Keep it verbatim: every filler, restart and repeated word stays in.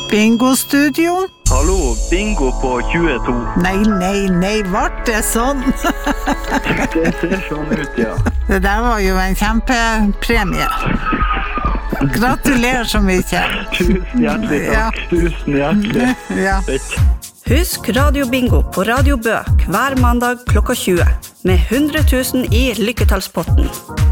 Bingo-studio? Hallo, bingo på tjueto. Nei, nei, nei, vart det sånn? Det ser sånn ut, ja. Det der var jo en kjempepremie. Gratulerer så mye. Tusen hjertelig takk. Ja. Tusen hjertelig. Ja. Husk Radio Bingo på Radio Bø hver mandag klokka tjue med hundre tusen i lykketallspotten.